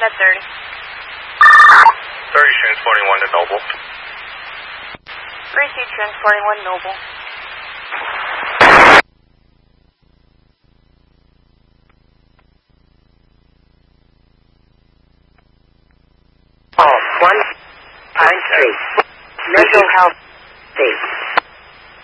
at 30. 30, transporting 1 to Noble. Receive transporting 1 Noble. Oh, 1 Pine Street. Mental health